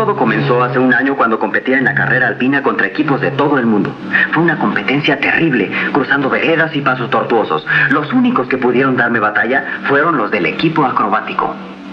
Todo comenzó hace un año cuando competía en la carrera alpina contra equipos de todo el mundo. Fue una competencia terrible, cruzando veredas y pasos tortuosos. Los únicos que pudieron darme batalla fueron los del equipo acrobático.